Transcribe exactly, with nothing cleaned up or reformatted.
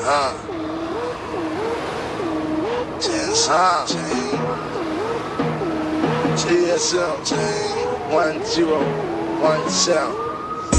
Uh. Ten uh. T S M one zero one seven.